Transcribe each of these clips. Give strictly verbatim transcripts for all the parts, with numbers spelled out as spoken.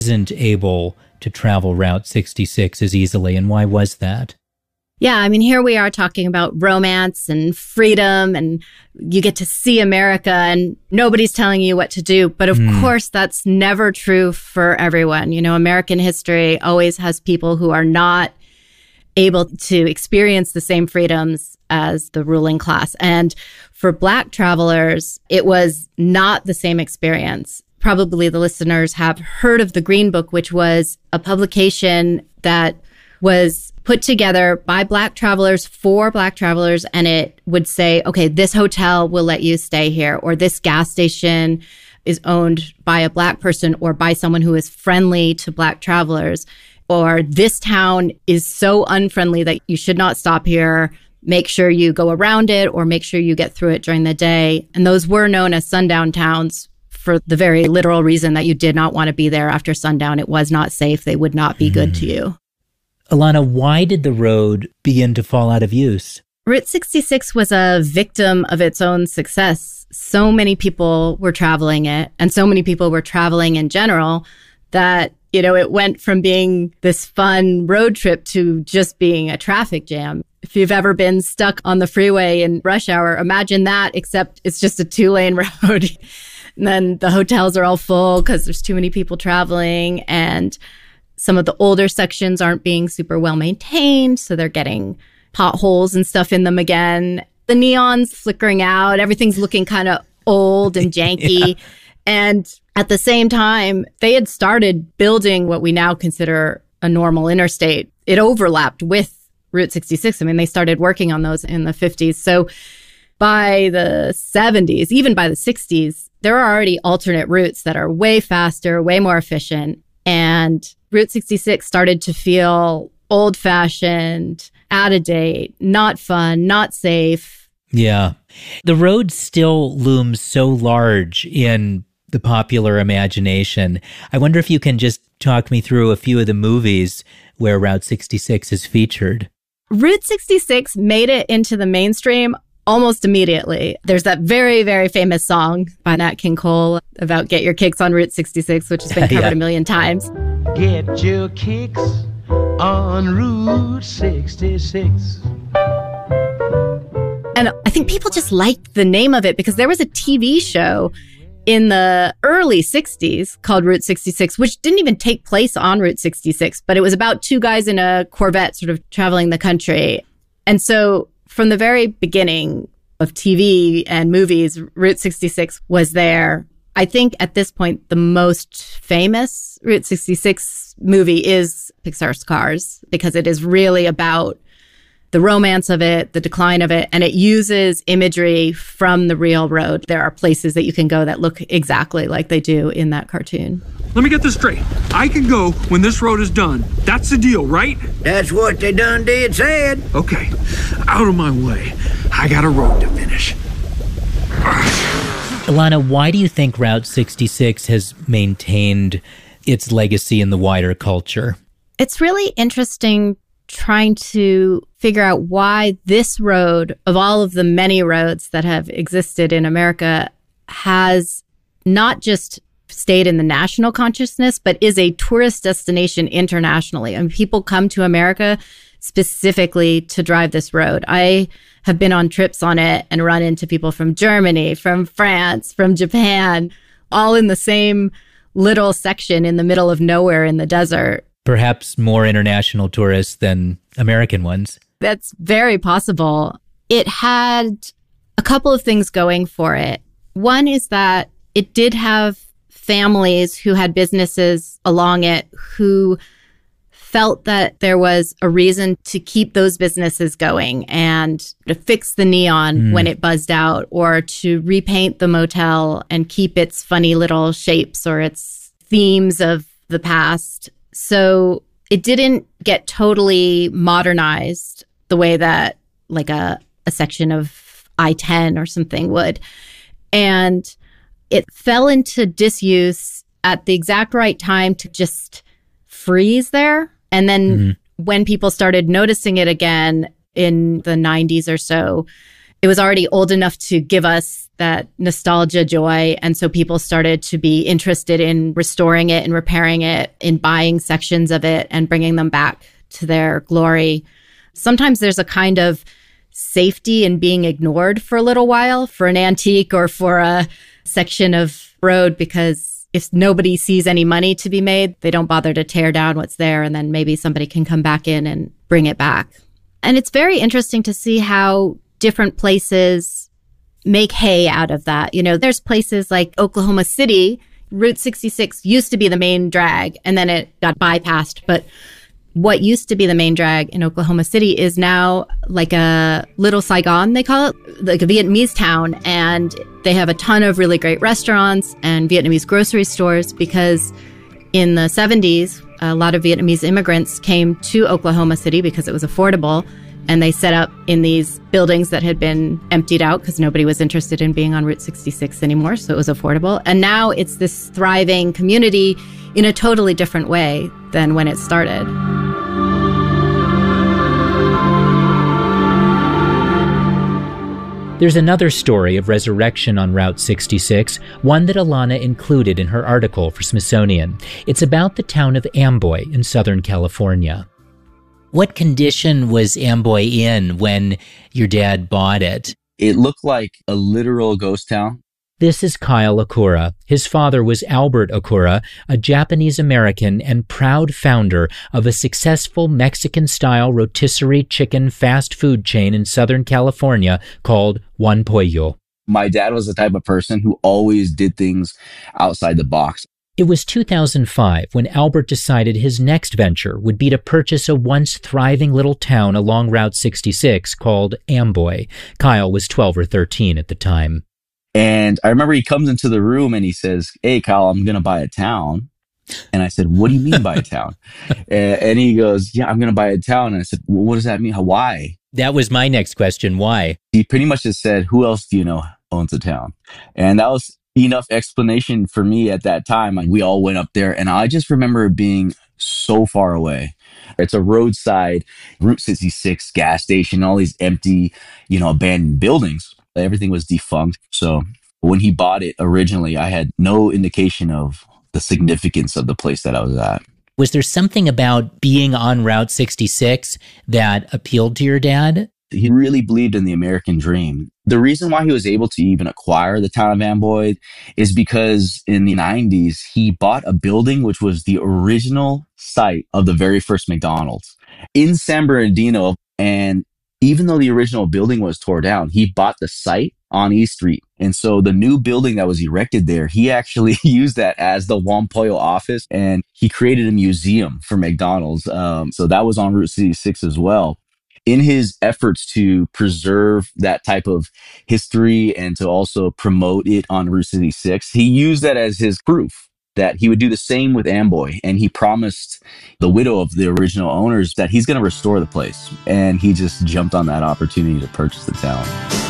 isn't able to travel Route sixty-six as easily, and why was that? Yeah, I mean, here we are talking about romance and freedom, and you get to see America, and nobody's telling you what to do. But of mm. course, that's never true for everyone. You know, American history always has people who are not able to experience the same freedoms as the ruling class. And for Black travelers, it was not the same experience. Probably the listeners have heard of the Green Book, which was a publication that was put together by Black travelers for Black travelers. And it would say, okay, this hotel will let you stay here, or this gas station is owned by a Black person or by someone who is friendly to Black travelers, or this town is so unfriendly that you should not stop here. Make sure you go around it, or make sure you get through it during the day. And those were known as sundown towns for the very literal reason that you did not want to be there after sundown. It was not safe. They would not be mm. good to you. Alana, why did the road begin to fall out of use? Route sixty-six was a victim of its own success. So many people were traveling it, and so many people were traveling in general, that, you know, it went from being this fun road trip to just being a traffic jam. If you've ever been stuck on the freeway in rush hour, imagine that, except it's just a two-lane road. And then the hotels are all full because there's too many people traveling, and some of the older sections aren't being super well maintained, so they're getting potholes and stuff in them again. The neon's flickering out. Everything's looking kind of old and janky. Yeah. And at the same time, they had started building what we now consider a normal interstate. It overlapped with Route sixty-six. I mean, they started working on those in the fifties. So by the seventies, even by the sixties, there are already alternate routes that are way faster, way more efficient. And Route sixty-six started to feel old-fashioned, out of date, not fun, not safe. Yeah. The road still looms so large in the popular imagination. I wonder if you can just talk me through a few of the movies where Route sixty-six is featured. Route sixty-six made it into the mainstream almost immediately. There's that very, very famous song by Nat King Cole about get your kicks on Route sixty-six, which has been covered yeah. a million times. Get your kicks on Route sixty-six. And I think people just liked the name of it because there was a T V show in the early sixties called Route sixty-six, which didn't even take place on Route sixty-six, but it was about two guys in a Corvette sort of traveling the country. And so from the very beginning of T V and movies, Route sixty-six was there. I think at this point, the most famous Route sixty-six movie is Pixar's Cars, because it is really about the romance of it, the decline of it, and it uses imagery from the real road. There are places that you can go that look exactly like they do in that cartoon. Let me get this straight. I can go when this road is done. That's the deal, right? That's what they done did said. Okay, out of my way. I got a road to finish. Alana, why do you think Route sixty-six has maintained its legacy in the wider culture? It's really interesting trying to figure out why this road, of all of the many roads that have existed in America, has not just stayed in the national consciousness, but is a tourist destination internationally. I mean, people come to America specifically to drive this road. I have been on trips on it and run into people from Germany, from France, from Japan, all in the same little section in the middle of nowhere in the desert. Perhaps more international tourists than American ones. That's very possible. It had a couple of things going for it. One is that it did have families who had businesses along it who felt that there was a reason to keep those businesses going and to fix the neon mm. when it buzzed out, or to repaint the motel and keep its funny little shapes or its themes of the past. So it didn't get totally modernized the way that like a, a section of I ten or something would. And it fell into disuse at the exact right time to just freeze there. And then mm-hmm. when people started noticing it again in the nineties or so, it was already old enough to give us that nostalgia joy. And so people started to be interested in restoring it and repairing it, in buying sections of it and bringing them back to their glory. Sometimes there's a kind of safety in being ignored for a little while for an antique or for a section of road, because if nobody sees any money to be made, they don't bother to tear down what's there, and then maybe somebody can come back in and bring it back. And it's very interesting to see how different places make hay out of that. You know, there's places like Oklahoma City. Route sixty-six used to be the main drag, and then it got bypassed. But what used to be the main drag in Oklahoma City is now like a little Saigon, they call it, like a Vietnamese town. And they have a ton of really great restaurants and Vietnamese grocery stores, because in the seventies, a lot of Vietnamese immigrants came to Oklahoma City because it was affordable. And they set up in these buildings that had been emptied out because nobody was interested in being on Route sixty-six anymore. So it was affordable. And now it's this thriving community in a totally different way than when it started. There's another story of resurrection on Route sixty-six, one that Alana included in her article for Smithsonian. It's about the town of Amboy in Southern California. What condition was Amboy in when your dad bought it? It looked like a literal ghost town. This is Kyle Okura. His father was Albert Okura, a Japanese-American and proud founder of a successful Mexican-style rotisserie chicken fast food chain in Southern California called Juan Pollo. My dad was the type of person who always did things outside the box. It was two thousand five when Albert decided his next venture would be to purchase a once thriving little town along Route sixty-six called Amboy. Kyle was twelve or thirteen at the time. And I remember he comes into the room and he says, "Hey, Kyle, I'm going to buy a town." And I said, "What do you mean buy a town?" And he goes, "Yeah, I'm going to buy a town." And I said, "Well, what does that mean? Why?" That was my next question. Why? He pretty much just said, "Who else do you know owns a town?" And that was enough explanation for me at that time. Like, we all went up there and I just remember it being so far away. It's a roadside Route sixty-six gas station, all these empty, you know, abandoned buildings. Everything was defunct. So when he bought it originally, I had no indication of the significance of the place that I was at. Was there something about being on Route sixty-six that appealed to your dad? He really believed in the American dream. The reason why he was able to even acquire the town of Amboy is because in the nineties, he bought a building which was the original site of the very first McDonald's in San Bernardino. And even though the original building was torn down, he bought the site on East Street. And so the new building that was erected there, he actually used that as the Juan Pollo office, and he created a museum for McDonald's. Um, so that was on Route sixty-six as well. In his efforts to preserve that type of history and to also promote it on Route sixty-six, he used that as his proof that he would do the same with Amboy. And he promised the widow of the original owners that he's going to restore the place. And he just jumped on that opportunity to purchase the town.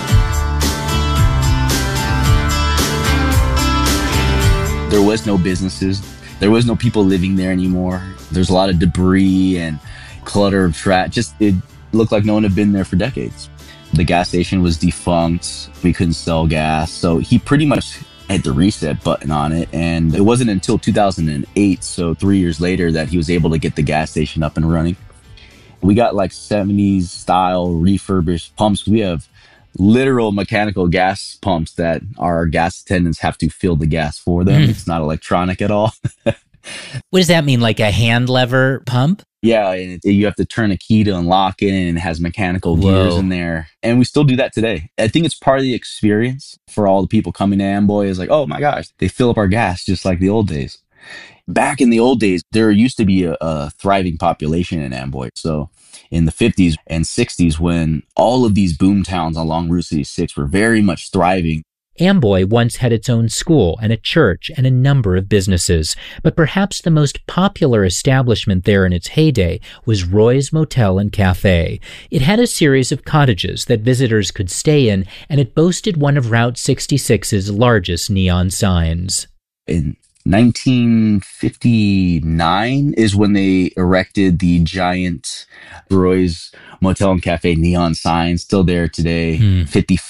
There was no businesses. There was no people living there anymore. There's a lot of debris and clutter of trash. Just, it looked like no one had been there for decades. The gas station was defunct. We couldn't sell gas. So he pretty much had the reset button on it. And it wasn't until two thousand eight, so three years later, that he was able to get the gas station up and running. We got like seventies style refurbished pumps. We have literal mechanical gas pumps that our gas attendants have to fill the gas for them. Mm. It's not electronic at all. What does that mean? Like a hand lever pump? Yeah, and it, you have to turn a key to unlock it, and it has mechanical Whoa. gears in there. And we still do that today. I think it's part of the experience for all the people coming to Amboy is like, oh my gosh, they fill up our gas just like the old days. Back in the old days, there used to be a, a thriving population in Amboy. So in the fifties and sixties, when all of these boom towns along Route sixty-six were very much thriving, Amboy once had its own school and a church and a number of businesses, but perhaps the most popular establishment there in its heyday was Roy's Motel and Cafe. It had a series of cottages that visitors could stay in, and it boasted one of Route sixty-six's largest neon signs. In nineteen fifty-nine is when they erected the giant Roy's Motel and Cafe neon sign, still there today, hmm. fifty foot.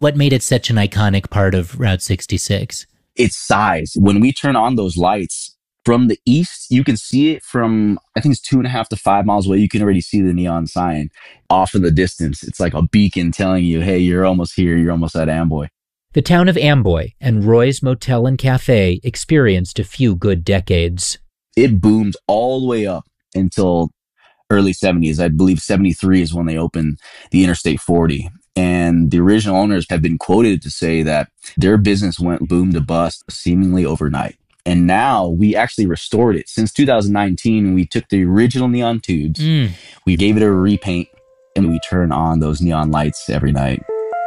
What made it such an iconic part of Route sixty-six? Its size. When we turn on those lights from the east, you can see it from, I think it's two and a half to five miles away. You can already see the neon sign off in the distance. It's like a beacon telling you, hey, you're almost here. You're almost at Amboy. The town of Amboy and Roy's Motel and Cafe experienced a few good decades. It boomed all the way up until early seventies. I believe seventy-three is when they opened the Interstate forty. And the original owners have been quoted to say that their business went boom to bust seemingly overnight. And now we actually restored it. Since two thousand nineteen, we took the original neon tubes, mm. we gave it a repaint, and we turn on those neon lights every night.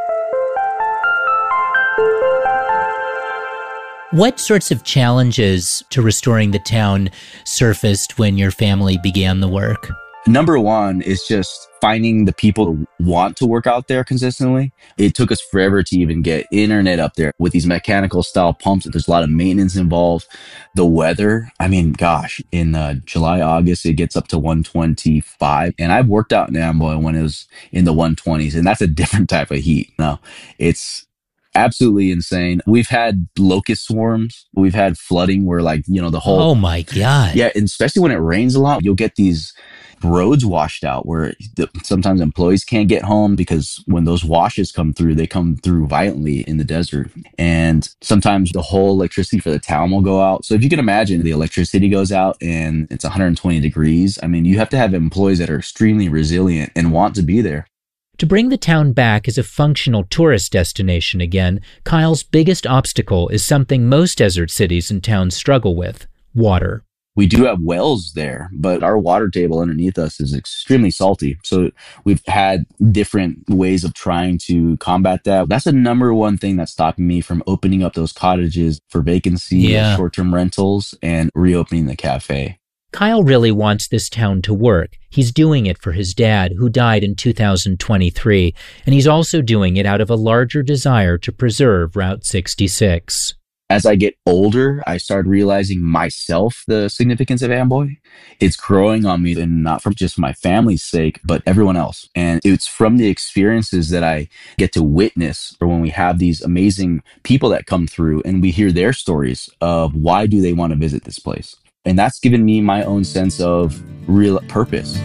What sorts of challenges to restoring the town surfaced when your family began the work? Number one is just finding the people who want to work out there consistently. It took us forever to even get internet up there with these mechanical style pumps. There's a lot of maintenance involved. The weather, I mean, gosh, in uh, July, August, it gets up to one twenty-five. And I've worked out in Amboy when it was in the one twenties, and that's a different type of heat. No, it's absolutely insane. We've had locust swarms. We've had flooding where, like, you know, the whole... Oh my God. Yeah, and especially when it rains a lot, you'll get these roads washed out where the, sometimes employees can't get home because when those washes come through, they come through violently in the desert. And sometimes the whole electricity for the town will go out. So if you can imagine the electricity goes out and it's one hundred twenty degrees, I mean, you have to have employees that are extremely resilient and want to be there. To bring the town back as a functional tourist destination again, Kyle's biggest obstacle is something most desert cities and towns struggle with: water. We do have wells there, but our water table underneath us is extremely salty. So we've had different ways of trying to combat that. That's the number one thing that's stopping me from opening up those cottages for vacancy, yeah. short-term rentals, and reopening the cafe. Kyle really wants this town to work. He's doing it for his dad, who died in two thousand twenty-three, and he's also doing it out of a larger desire to preserve Route sixty-six. As I get older, I started realizing myself the significance of Amboy. It's growing on me, and not from just my family's sake, but everyone else. And it's from the experiences that I get to witness, or when we have these amazing people that come through and we hear their stories of why do they want to visit this place. And that's given me my own sense of real purpose.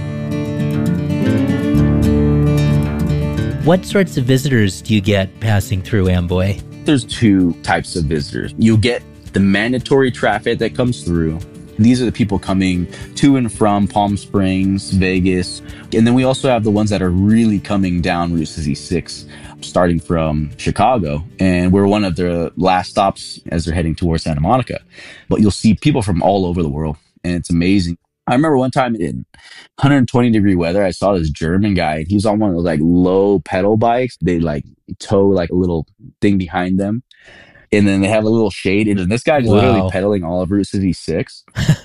What sorts of visitors do you get passing through Amboy? There's two types of visitors. You get the mandatory traffic that comes through. These are the people coming to and from Palm Springs, Vegas. And then we also have the ones that are really coming down Route sixty-six, starting from Chicago. And we're one of their last stops as they're heading towards Santa Monica. But you'll see people from all over the world, and it's amazing. I remember one time in one hundred twenty degree weather, I saw this German guy, and he was on one of those like low pedal bikes. They like tow like a little thing behind them, and then they have a little shade. And this guy's wow. literally pedaling all of Route sixty-six,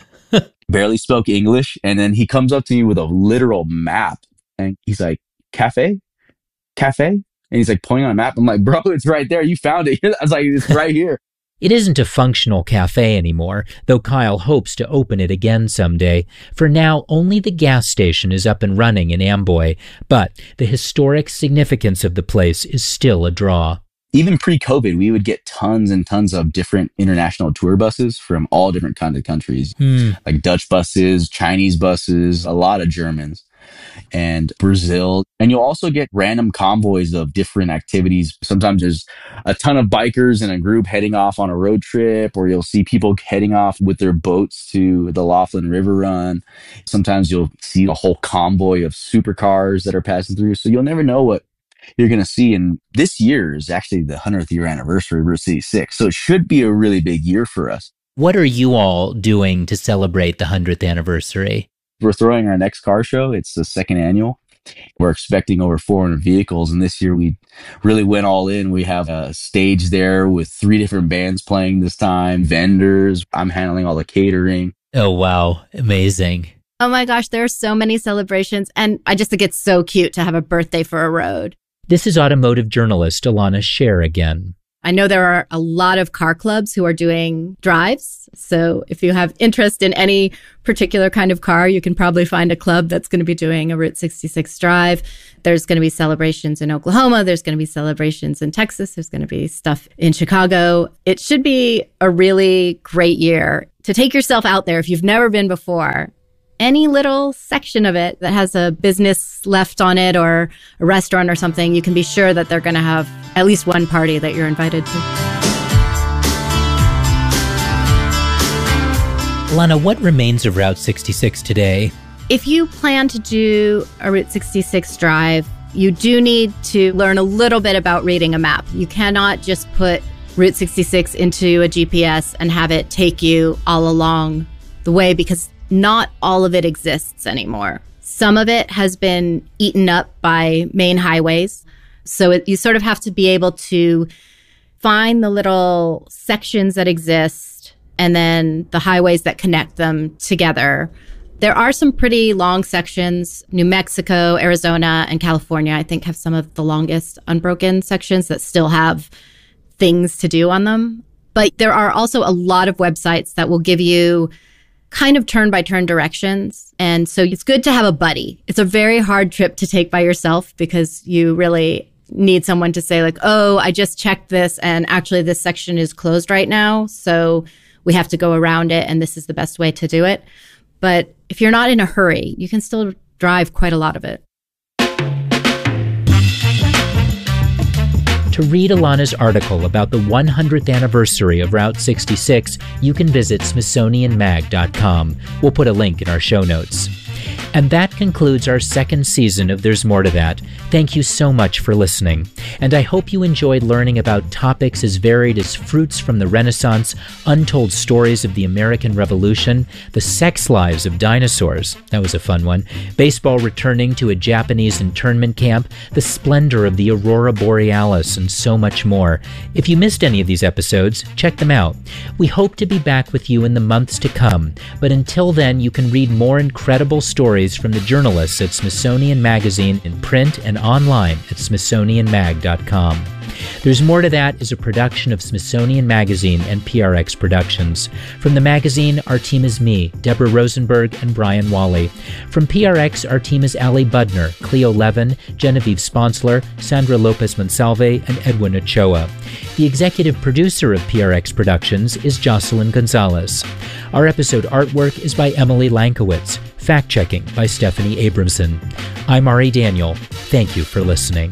barely spoke English. And then he comes up to me with a literal map, and he's like, cafe, cafe. And he's like pointing on a map. I'm like, bro, it's right there. You found it. I was like, it's right here. It isn't a functional cafe anymore, though Kyle hopes to open it again someday. For now, only the gas station is up and running in Amboy, but the historic significance of the place is still a draw. Even pre-COVID, we would get tons and tons of different international tour buses from all different kinds of countries, hmm. like Dutch buses, Chinese buses, a lot of Germans, and Brazil. And you'll also get random convoys of different activities. Sometimes there's a ton of bikers in a group heading off on a road trip, or you'll see people heading off with their boats to the Laughlin River Run. Sometimes you'll see a whole convoy of supercars that are passing through. So you'll never know what you're going to see. And this year is actually the hundredth year anniversary of Route sixty-six. So it should be a really big year for us. What are you all doing to celebrate the hundredth anniversary? We're throwing our next car show. It's the second annual. We're expecting over four hundred vehicles. And this year we really went all in. We have a stage there with three different bands playing this time, vendors. I'm handling all the catering. Oh, wow. Amazing. Oh my gosh, there are so many celebrations. And I just think it's so cute to have a birthday for a road. This is automotive journalist Alana Scher again. I know there are a lot of car clubs who are doing drives. So if you have interest in any particular kind of car, you can probably find a club that's going to be doing a Route sixty-six drive. There's going to be celebrations in Oklahoma. There's going to be celebrations in Texas. There's going to be stuff in Chicago. It should be a really great year to take yourself out there if you've never been before. Any little section of it that has a business left on it or a restaurant or something, you can be sure that they're going to have at least one party that you're invited to. Lana, what remains of Route sixty-six today? If you plan to do a Route sixty-six drive, you do need to learn a little bit about reading a map. You cannot just put Route sixty-six into a G P S and have it take you all along the way, because not all of it exists anymore. Some of it has been eaten up by main highways. So it, you sort of have to be able to find the little sections that exist and then the highways that connect them together. There are some pretty long sections. New Mexico, Arizona, and California, I think, have some of the longest unbroken sections that still have things to do on them. But there are also a lot of websites that will give you kind of turn-by-turn directions. And so it's good to have a buddy. It's a very hard trip to take by yourself because you really need someone to say like, oh, I just checked this and actually this section is closed right now. So we have to go around it and this is the best way to do it. But if you're not in a hurry, you can still drive quite a lot of it. To read Alana's article about the one hundredth anniversary of Route sixty-six, you can visit Smithsonian Mag dot com. We'll put a link in our show notes. And that concludes our second season of There's More to That. Thank you so much for listening. And I hope you enjoyed learning about topics as varied as fruits from the Renaissance, untold stories of the American Revolution, the sex lives of dinosaurs, that was a fun one, baseball returning to a Japanese internment camp, the splendor of the Aurora Borealis, and so much more. If you missed any of these episodes, check them out. We hope to be back with you in the months to come, but until then, you can read more incredible stories from the journalists at Smithsonian Magazine in print and online at Smithsonian Mag dot com. There's More to That is a production of Smithsonian Magazine and P R X Productions. From the magazine, our team is me, Deborah Rosenberg, and Brian Wally. From P R X, our team is Allie Budner, Cleo Levin, Genevieve Sponsler, Sandra Lopez Monsalve, and Edwin Ochoa. The executive producer of P R X Productions is Jocelyn Gonzalez. Our episode artwork is by Emily Lankowitz. Fact-checking by Stephanie Abramson. I'm Ari Daniel. Thank you for listening.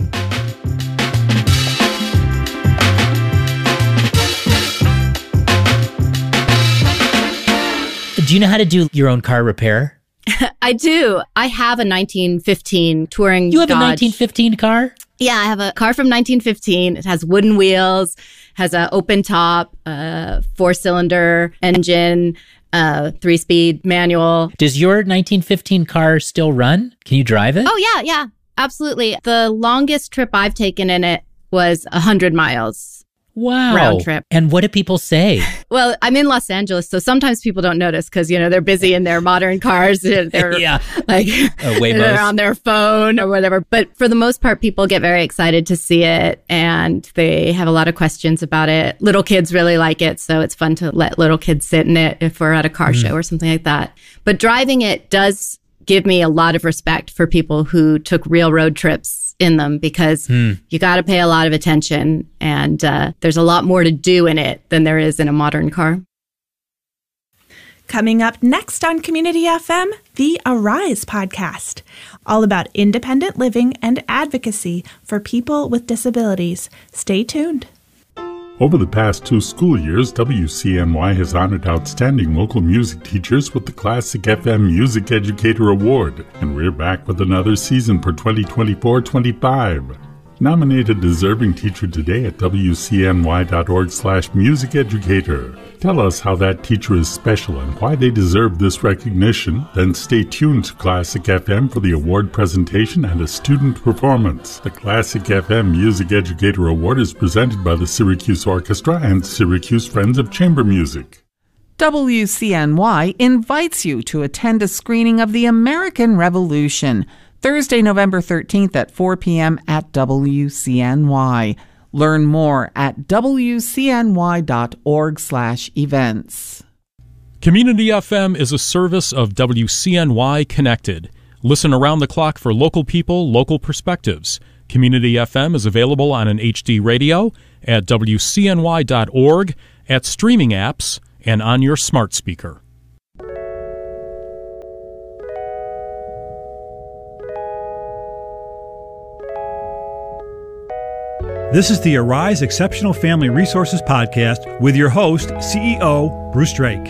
Do you know how to do your own car repair? I do. I have a nineteen fifteen touring You have Dodge. a nineteen fifteen car? Yeah, I have a car from nineteen fifteen. It has wooden wheels, has an open top, a four-cylinder engine, a three-speed manual. Does your nineteen fifteen car still run? Can you drive it? Oh, yeah, yeah, absolutely. The longest trip I've taken in it was one hundred miles. Wow. Round trip. And what do people say? Well, I'm in Los Angeles, so sometimes people don't notice because, you know, they're busy in their modern cars. They're yeah. like, uh, they're on their phone or whatever. But for the most part, people get very excited to see it and they have a lot of questions about it. Little kids really like it, so it's fun to let little kids sit in it if we're at a car mm. show or something like that. But driving it does give me a lot of respect for people who took real road trips in them, because mm. you got to pay a lot of attention and uh, there's a lot more to do in it than there is in a modern car. Coming up next on Community F M, the Arise podcast, all about independent living and advocacy for people with disabilities. Stay tuned. Over the past two school years, W C N Y has honored outstanding local music teachers with the Classic F M Music Educator Award, and we're back with another season for twenty twenty-four twenty-five. Nominate a deserving teacher today at W C N Y dot org slash music educator. Tell us how that teacher is special and why they deserve this recognition. Then stay tuned to Classic F M for the award presentation and a student performance. The Classic F M Music Educator Award is presented by the Syracuse Orchestra and Syracuse Friends of Chamber Music. W C N Y invites you to attend a screening of The American Revolution, Thursday, November thirteenth at four p.m. at W C N Y. Learn more at w c n y dot org slash events. Community F M is a service of W C N Y Connected. Listen around the clock for local people, local perspectives. Community F M is available on an H D radio, at w c n y dot org, at streaming apps, and on your smart speaker. This is the Arise Exceptional Family Resources Podcast with your host, C E O Bruce Drake.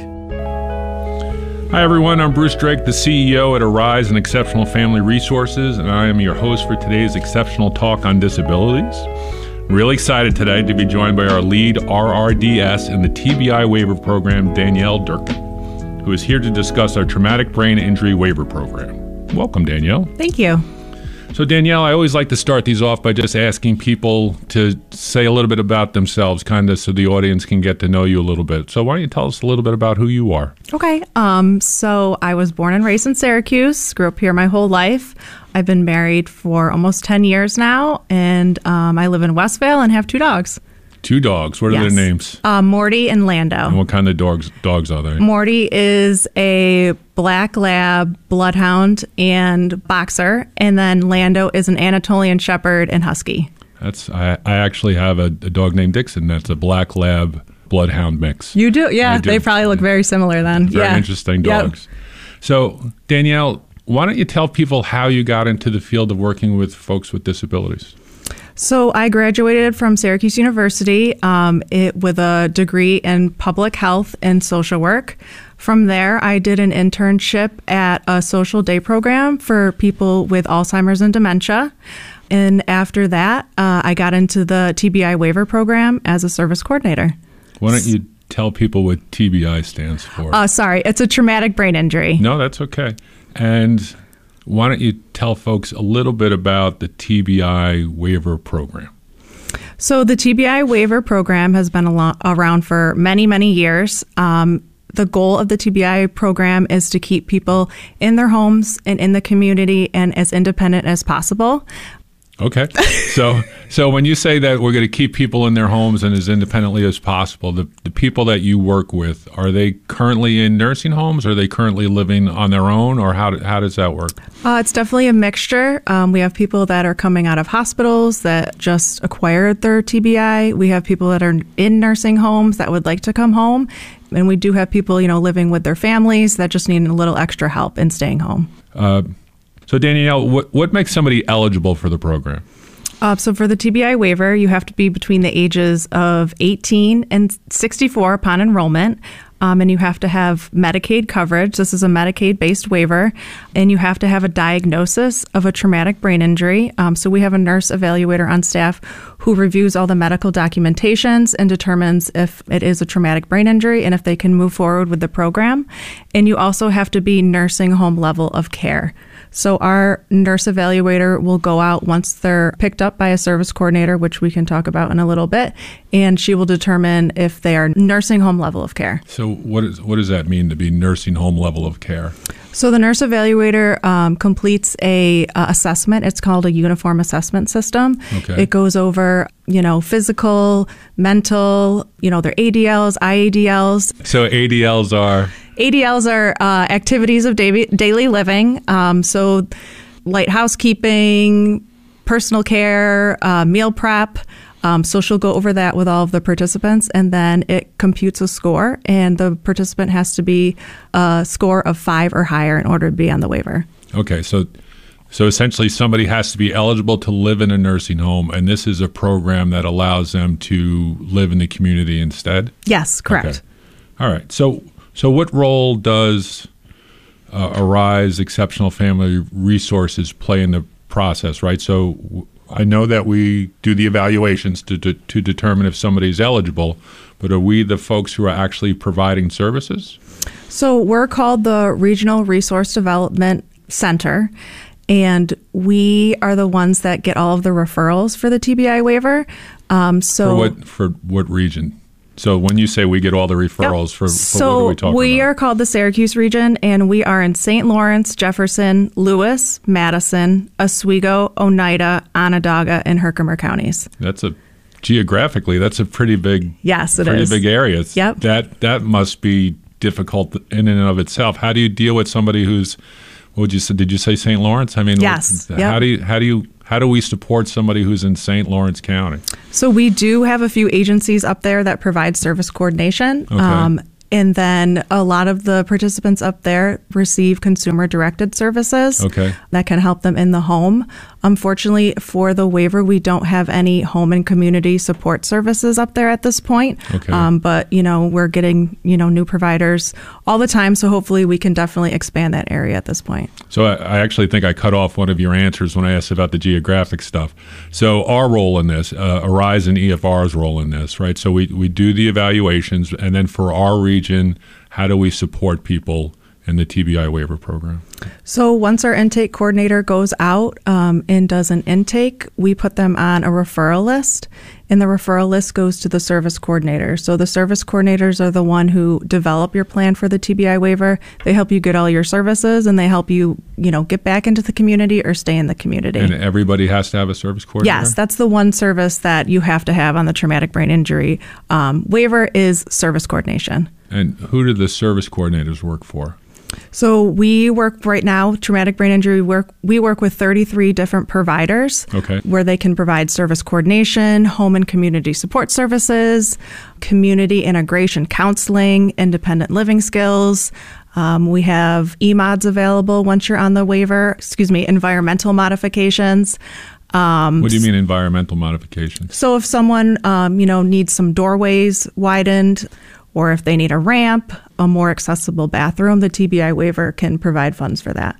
Hi, everyone. I'm Bruce Drake, the C E O at Arise and Exceptional Family Resources, and I am your host for today's Exceptional Talk on Disabilities. Really excited today to be joined by our lead R R D S in the T B I waiver program, Danielle Durkin, who is here to discuss our Traumatic Brain Injury Waiver Program. Welcome, Danielle. Thank you. So, Danielle, I always like to start these off by just asking people to say a little bit about themselves, kind of so the audience can get to know you a little bit. So why don't you tell us a little bit about who you are? Okay. Um, so I was born and raised in Syracuse, grew up here my whole life. I've been married for almost ten years now, and um, I live in Westvale and have two dogs. Two dogs. What are Yes. their names? Uh, Morty and Lando. And what kind of dogs dogs are they? Morty is a black lab, bloodhound, and boxer. And then Lando is an Anatolian shepherd and husky. That's I, I actually have a, a dog named Dixon. That's a black lab bloodhound mix. You do? Yeah, I do. they probably look very similar then. Very yeah. interesting Yep. dogs. So, Danielle, why don't you tell people how you got into the field of working with folks with disabilities? So I graduated from Syracuse University um, it, with a degree in public health and social work. From there, I did an internship at a social day program for people with Alzheimer's and dementia. And after that, uh, I got into the T B I waiver program as a service coordinator. Why don't you tell people what T B I stands for? Uh, sorry, it's a traumatic brain injury. No, that's okay. And why don't you tell folks a little bit about the T B I waiver program? So the T B I waiver program has been a lo- around for many, many years. Um, the goal of the T B I program is to keep people in their homes and in the community and as independent as possible. Okay. So so when you say that we're going to keep people in their homes and as independently as possible, the, the people that you work with, are they currently in nursing homes? Are they currently living on their own? Or how, do, how does that work? Uh, it's definitely a mixture. Um, we have people that are coming out of hospitals that just acquired their T B I. We have people that are in nursing homes that would like to come home. And we do have people, you know, living with their families that just need a little extra help in staying home. Uh, so, Danielle, what, what makes somebody eligible for the program? Uh, so for the T B I waiver, you have to be between the ages of eighteen and sixty-four upon enrollment. Um, and you have to have Medicaid coverage. This is a Medicaid-based waiver. And you have to have a diagnosis of a traumatic brain injury. Um, so we have a nurse evaluator on staff who reviews all the medical documentations and determines if it is a traumatic brain injury and if they can move forward with the program. And you also have to be nursing home level of care. So our nurse evaluator will go out once they're picked up by a service coordinator, which we can talk about in a little bit, and she will determine if they are nursing home level of care. So what is what does that mean to be nursing home level of care? So the nurse evaluator um, completes a uh, assessment. It's called a uniform assessment system. Okay. It goes over, you know, physical, mental, you know, their A D Ls, I A D Ls. So A D Ls are? A D Ls are uh, activities of daily, daily living. Um, so light housekeeping, personal care, uh, meal prep. Um, so she'll go over that with all of the participants, and then it computes a score, and the participant has to be a score of five or higher in order to be on the waiver. Okay, so so essentially somebody has to be eligible to live in a nursing home, and this is a program that allows them to live in the community instead? Yes, correct. Okay. All right. So so what role does uh, Arise Exceptional Family Resources play in the process, right? So w- I know that we do the evaluations to, to to determine if somebody's eligible, but are we the folks who are actually providing services? So we're called the Regional Resource Development Center, and we are the ones that get all of the referrals for the T B I waiver. Um, so for what for what region? So when you say we get all the referrals, yep. for, for so what are we talking we about? are called the Syracuse region, and we are in Saint Lawrence, Jefferson, Lewis, Madison, Oswego, Oneida, Onondaga, and Herkimer counties. That's a geographically, that's a pretty big, yes, it pretty is. big area. Yep. That that must be difficult in and of itself. How do you deal with somebody who's, what would you say? Did you say Saint Lawrence? I mean, yes. How Yep. do you how do you how do we support somebody who's in Saint Lawrence County? So we do have a few agencies up there that provide service coordination. Okay. Um, and then a lot of the participants up there receive consumer-directed services Okay. that can help them in the home. Unfortunately, for the waiver, we don't have any home and community support services up there at this point. Okay. Um, but, you know, we're getting, you know, new providers all the time. So hopefully we can definitely expand that area at this point. So I, I actually think I cut off one of your answers when I asked about the geographic stuff. So our role in this, uh, Arise and E F R's role in this, right? So we, we do the evaluations, and then for our region, how do we support people in the T B I waiver program? So once our intake coordinator goes out um, and does an intake, we put them on a referral list, and the referral list goes to the service coordinator. So the service coordinators are the one who develop your plan for the T B I waiver. They help you get all your services, and they help you, you know, get back into the community or stay in the community. And everybody has to have a service coordinator? Yes, that's the one service that you have to have on the traumatic brain injury um, waiver is service coordination. And who do the service coordinators work for? So we work right now, traumatic brain injury work. We work with thirty-three different providers, Okay. where they can provide service coordination, home and community support services, community integration counseling, independent living skills. Um, we have E M O Ds available once you're on the waiver. Excuse me, environmental modifications. Um, What do you mean environmental modifications? So if someone, um, you know, needs some doorways widened, or if they need a ramp, a more accessible bathroom, the T B I waiver can provide funds for that.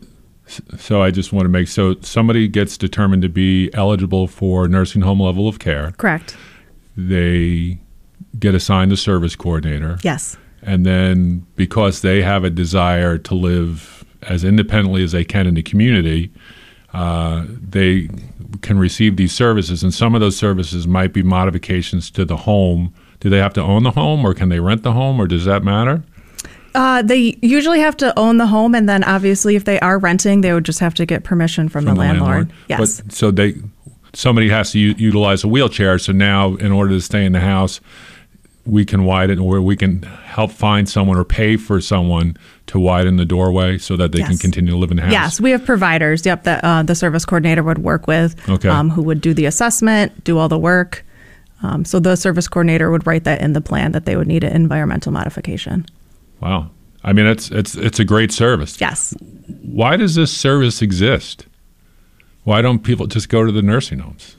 So I just want to make, so somebody gets determined to be eligible for nursing home level of care. Correct. They get assigned a service coordinator. Yes. And then because they have a desire to live as independently as they can in the community, uh, they can receive these services. And some of those services might be modifications to the home. Do they have to own the home, or can they rent the home, or does that matter? Uh, they usually have to own the home, and then obviously if they are renting, they would just have to get permission from, From the, the landlord. landlord? Yes. But, so they, somebody has to u- utilize a wheelchair. So now, in order to stay in the house, we can widen, or we can help find someone or pay for someone to widen the doorway so that they Yes. can continue to live in the house. Yes, we have providers, yep, that uh, the service coordinator would work with, Okay. um, who would do the assessment, do all the work. Um, so the service coordinator would write that in the plan that they would need an environmental modification. Wow. I mean, it's it's it's a great service. Yes. Why does this service exist? Why don't people just go to the nursing homes?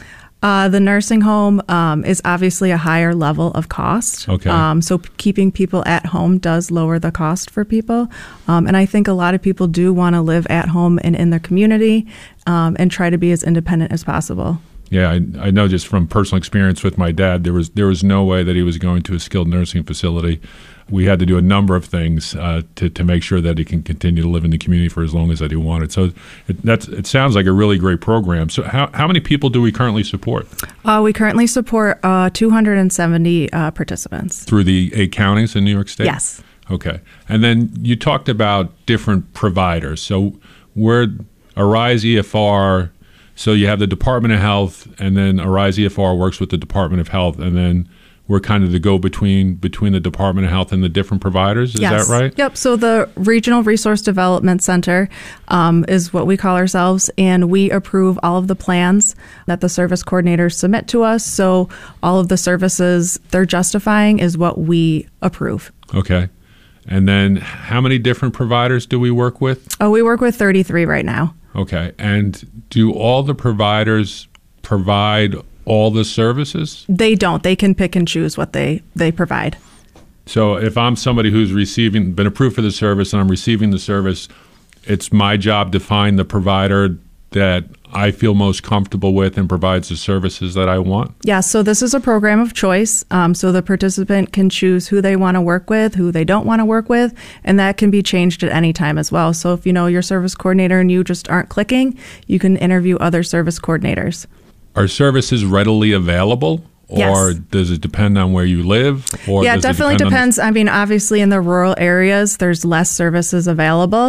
Uh, the nursing home um, is obviously a higher level of cost. Okay. Um, so p- keeping people at home does lower the cost for people. Um, and I think a lot of people do want to live at home and in their community um, and try to be as independent as possible. Yeah, I, I know just from personal experience with my dad, there was there was no way that he was going to a skilled nursing facility. We had to do a number of things uh, to to make sure that he can continue to live in the community for as long as that he wanted. So it, that's it sounds like a really great program. So how how many people do we currently support Uh, we currently support uh, two hundred seventy uh, participants. through the eight counties in New York State? Yes. Okay. And then you talked about different providers. So we're Arise E F R. So you have the Department of Health, and then Arise E F R works with the Department of Health, and then we're kind of the go-between between the Department of Health and the different providers. Is Yes. that right? Yep. So the Regional Resource Development Center um, is what we call ourselves, and we approve all of the plans that the service coordinators submit to us. So all of the services they're justifying is what we approve. Okay. And then how many different providers do we work with? Oh, we work with thirty-three right now. Okay. And do all the providers provide all the services? They don't. They can pick and choose what they, they provide. So if I'm somebody who's receiving, been approved for the service, and I'm receiving the service, it's my job to find the provider that I feel most comfortable with and provides the services that I want? Yeah, so this is a program of choice. Um, so the participant can choose who they want to work with, who they don't want to work with, and that can be changed at any time as well. So if you know your service coordinator and you just aren't clicking, you can interview other service coordinators. Are services readily available? Or Yes. does it depend on where you live? Or yeah, it does definitely depend on- depends. I mean, obviously in the rural areas, there's less services available. Right.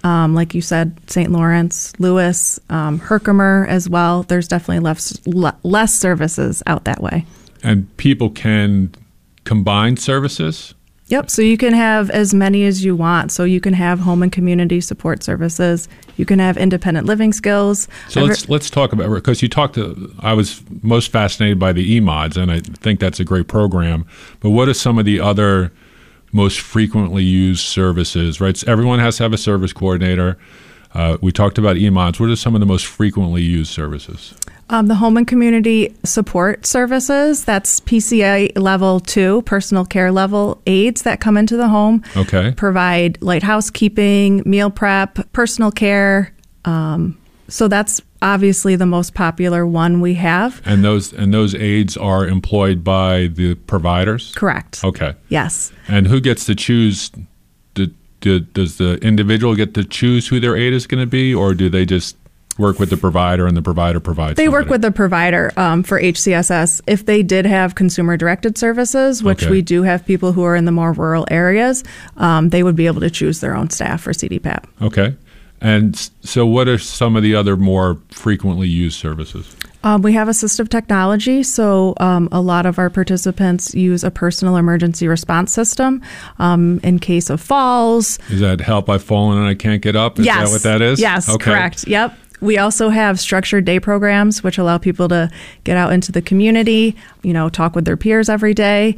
Um, like you said, Saint Lawrence, Lewis, um, Herkimer as well. There's definitely less, le- less services out that way. And people can combine services? Yep. So you can have as many as you want. So you can have home and community support services. You can have independent living skills. So let's let's talk about, because you talked to, I was most fascinated by the E M O Ds, and I think that's a great program. But what are some of the other most frequently used services, right? So everyone has to have a service coordinator. Uh, we talked about E M O Ds. What are some of the most frequently used services? Um, the home and community support services, that's P C A level two, personal care level aides that come into the home. Okay. Provide light housekeeping, meal prep, personal care. Um, so that's obviously the most popular one we have. And those and those aides are employed by the providers? Correct. Okay. Yes. And who gets to choose? Do, do, does the individual get to choose who their aide is going to be, or do they just work with the provider and the provider provides They somebody? work with the provider um, for H C S S. If they did have consumer-directed services, which Okay. we do have people who are in the more rural areas, um, they would be able to choose their own staff for C D P A P. Okay. And s- so what are some of the other more frequently used services? Um, we have assistive technology, so um, a lot of our participants use a personal emergency response system um, in case of falls. Is that help, I've fallen and I can't get up? Is yes. that what that is? Yes, Okay. correct. Yep. We also have structured day programs, which allow people to get out into the community, you know, talk with their peers every day.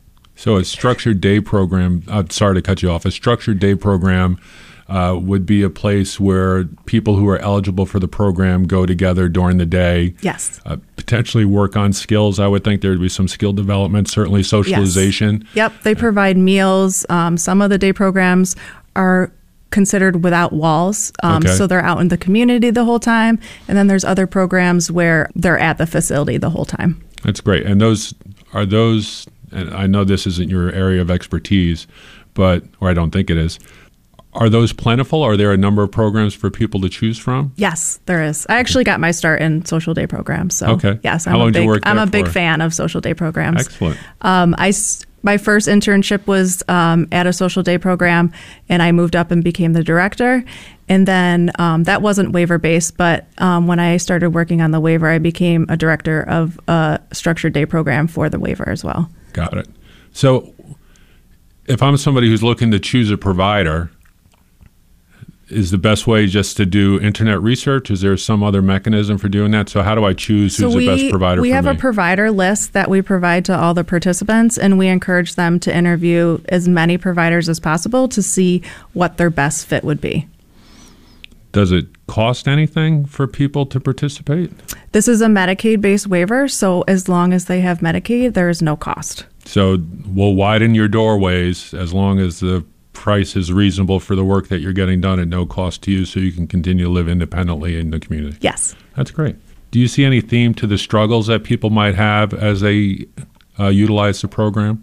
So a structured day program, I'm sorry to cut you off, a structured day program uh, would be a place where people who are eligible for the program go together during the day. Yes. Uh, potentially work on skills. I would think there would be some skill development, certainly socialization. Yes. Yep. They provide meals. Um, some of the day programs are considered without walls. Um, Okay. So they're out in the community the whole time. And then there's other programs where they're at the facility the whole time. That's great. And those are those, and I know this isn't your area of expertise, but, or I don't think it is, are those plentiful? Are there a number of programs for people to choose from? Yes, there is. I actually got my start in social day programs. So Okay. yes, How I'm long a did you big, work I'm there a big for? fan of social day programs. Excellent. Um, I, s- my first internship was um, at a social day program, and I moved up and became the director. And then um, that wasn't waiver based, but um, when I started working on the waiver, I became a director of a structured day program for the waiver as well. Got it. So if I'm somebody who's looking to choose a provider, is the best way just to do internet research? Is there some other mechanism for doing that? So how do I choose who's we, the best provider we for have me? a provider list that we provide to all the participants, and we encourage them to interview as many providers as possible to see what their best fit would be. Does it cost anything for people to participate? This is a Medicaid-based waiver, so as long as they have Medicaid, there is no cost. So we'll widen your doorways as long as the price is reasonable for the work that you're getting done at no cost to you, so you can continue to live independently in the community. Yes. That's great. Do you see any theme to the struggles that people might have as they uh, utilize the program?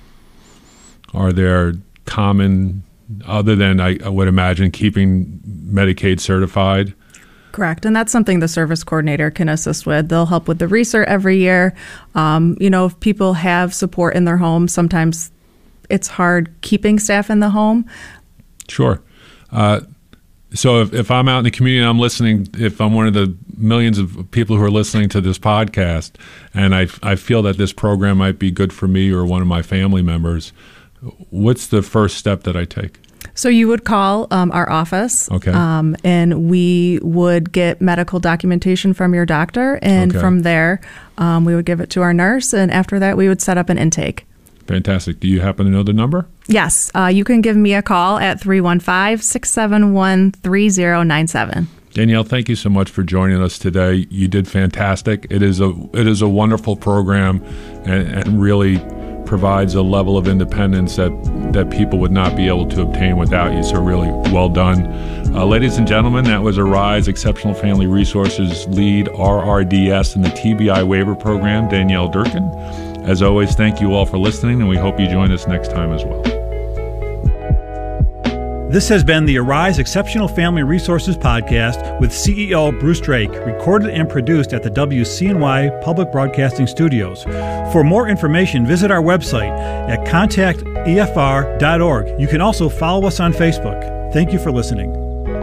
Are there common, other than I, I would imagine keeping Medicaid certified? Correct. And that's something the service coordinator can assist with. They'll help with the research every year. Um, you know, if people have support in their home, sometimes it's hard keeping staff in the home. Sure. Uh, so if, if I'm out in the community and I'm listening, if I'm one of the millions of people who are listening to this podcast, and I, I feel that this program might be good for me or one of my family members, what's the first step that I take? So you would call um, our office, Okay. um, and we would get medical documentation from your doctor, and Okay. from there, um, we would give it to our nurse, and after that, we would set up an intake. Fantastic. Do you happen to know the number? Yes, uh, you can give me a call at three one five, six seven one, three zero nine seven. Danielle, thank you so much for joining us today. You did fantastic. It is a it is a wonderful program, and, and really provides a level of independence that, that people would not be able to obtain without you. So really well done. Uh, ladies and gentlemen, that was Arise Exceptional Family Resources Lead R R D S in the T B I Waiver Program, Danielle Durkin. As always, thank you all for listening, and we hope you join us next time as well. This has been the Arise Exceptional Family Resources Podcast with C E O Bruce Drake, recorded and produced at the W C N Y Public Broadcasting Studios. For more information, visit our website at contact E F R dot org. You can also follow us on Facebook. Thank you for listening.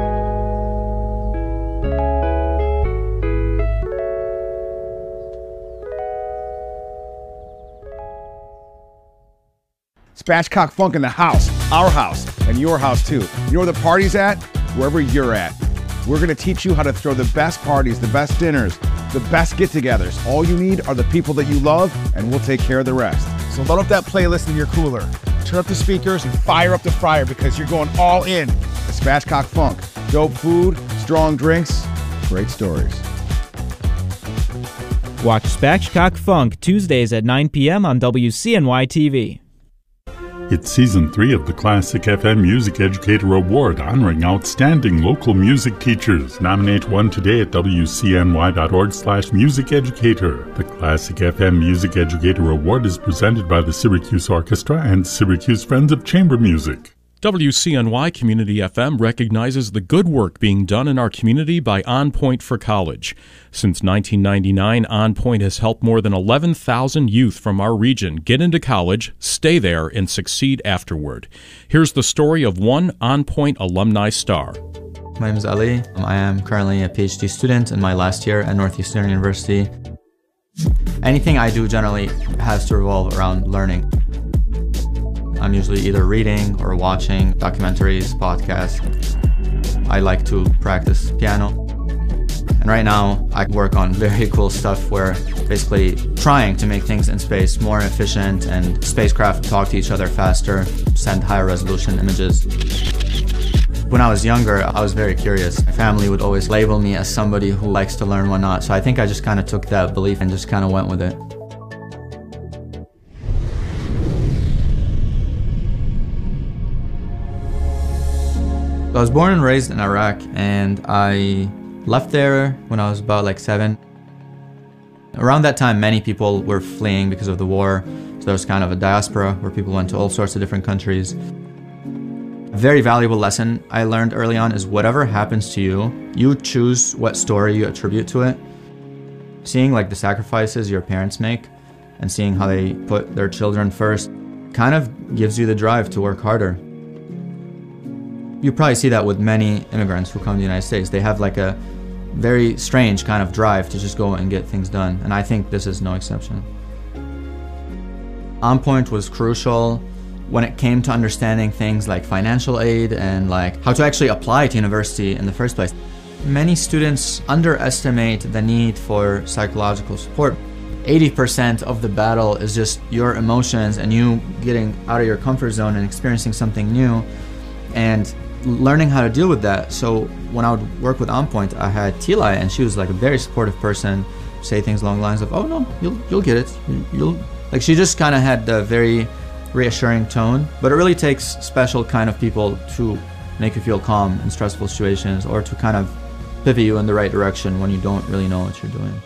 Spatchcock Funk in the house, our house, and your house too. You know where the party's at? Wherever you're at. We're going to teach you how to throw the best parties, the best dinners, the best get-togethers. All you need are the people that you love, and we'll take care of the rest. So load up that playlist in your cooler, turn up the speakers, and fire up the fryer because you're going all in. The Spatchcock Funk. Dope food, strong drinks, great stories. Watch Spatchcock Funk Tuesdays at nine p.m. on W C N Y T V. It's Season three of the Classic F M Music Educator Award, honoring outstanding local music teachers. Nominate one today at W C N Y dot org slash music educator. The Classic F M Music Educator Award is presented by the Syracuse Orchestra and Syracuse Friends of Chamber Music. W C N Y Community F M recognizes the good work being done in our community by On Point for College. Since nineteen ninety-nine, On Point has helped more than eleven thousand youth from our region get into college, stay there, and succeed afterward. Here's the story of one On Point alumni star. My name is Ali. I am currently a PhD student in my last year at Northeastern University. Anything I do generally has to revolve around learning. I'm usually either reading or watching documentaries, podcasts. I like to practice piano. And right now, I work on very cool stuff where basically trying to make things in space more efficient and spacecraft talk to each other faster, send higher resolution images. When I was younger, I was very curious. My family would always label me as somebody who likes to learn whatnot, so I think I just kind of took that belief and just kind of went with it. I was born and raised in Iraq, and I left there when I was about like seven. Around that time, many people were fleeing because of the war, so there was kind of a diaspora where people went to all sorts of different countries. A very valuable lesson I learned early on is whatever happens to you, you choose what story you attribute to it. Seeing like the sacrifices your parents make and seeing how they put their children first kind of gives you the drive to work harder. You probably see that with many immigrants who come to the United States. They have like a very strange kind of drive to just go and get things done, and I think this is no exception. On Point was crucial when it came to understanding things like financial aid and like how to actually apply to university in the first place. Many students underestimate the need for psychological support. eighty percent of the battle is just your emotions and you getting out of your comfort zone and experiencing something new and learning how to deal with that. So when I would work with On Point, I had Tila, and she was like a very supportive person, say things along the lines of, oh no, you'll you'll get it. You'll like she just kind of had a very reassuring tone, but it really takes special kind of people to make you feel calm in stressful situations or to kind of pivot you in the right direction when you don't really know what you're doing.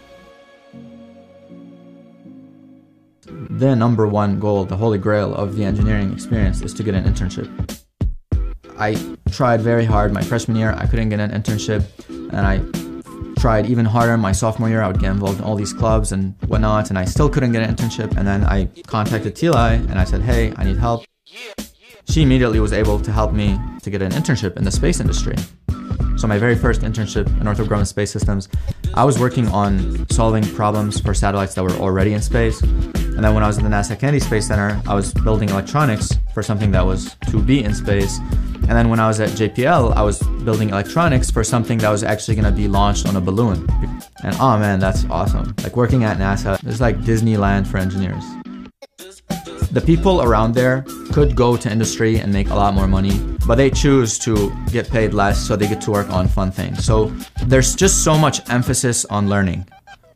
The number one goal, the holy grail of the engineering experience is to get an internship. I tried very hard my freshman year, I couldn't get an internship, and I tried even harder my sophomore year. I would get involved in all these clubs and whatnot, and I still couldn't get an internship. And then I contacted Tila and I said, hey, I need help. She immediately was able to help me to get an internship in the space industry. So my very first internship at Northrop Grumman Space Systems, I was working on solving problems for satellites that were already in space. And then when I was at the NASA Kennedy Space Center, I was building electronics for something that was to be in space. And then when I was at J P L, I was building electronics for something that was actually going to be launched on a balloon. And oh man, that's awesome. Like working at NASA is like Disneyland for engineers. The people around there could go to industry and make a lot more money, but they choose to get paid less so they get to work on fun things. So there's just so much emphasis on learning.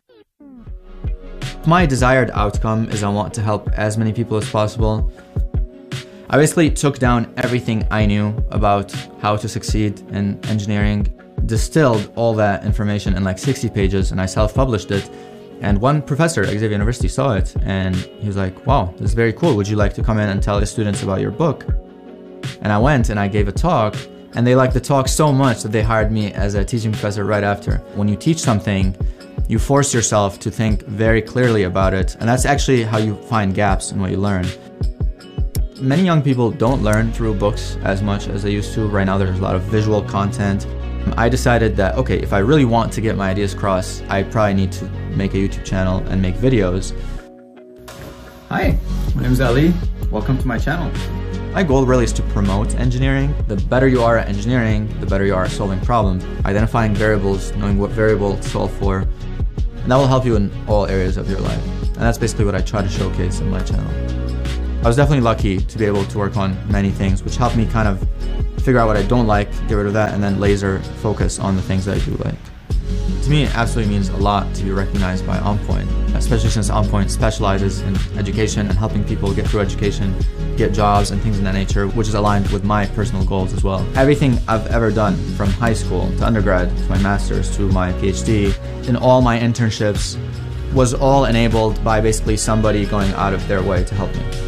My desired outcome is I want to help as many people as possible. I basically took down everything I knew about how to succeed in engineering, distilled all that information in like sixty pages, and I self-published it. And one professor at Xavier University saw it, and he was like, wow, this is very cool. Would you like to come in and tell the students about your book? And I went and I gave a talk, and they liked the talk so much that they hired me as a teaching professor right after. When you teach something, you force yourself to think very clearly about it, and that's actually how you find gaps in what you learn. Many young people don't learn through books as much as they used to. Right now there's a lot of visual content. I decided that, okay, if I really want to get my ideas across, I probably need to make a YouTube channel and make videos. Hi, my name is Ali. welcome to my channel. My goal really is to promote engineering. The better you are at engineering, the better you are at solving problems, identifying variables, knowing what variable to solve for, and that will help you in all areas of your life. And that's basically what I try to showcase in my channel. I was definitely lucky to be able to work on many things, which helped me kind of figure out what I don't like, get rid of that, and then laser focus on the things that I do like. To me, it absolutely means a lot to be recognized by OnPoint, especially since OnPoint specializes in education and helping people get through education, get jobs and things of that nature, which is aligned with my personal goals as well. Everything I've ever done, from high school to undergrad to my master's to my PhD, in all my internships, was all enabled by basically somebody going out of their way to help me.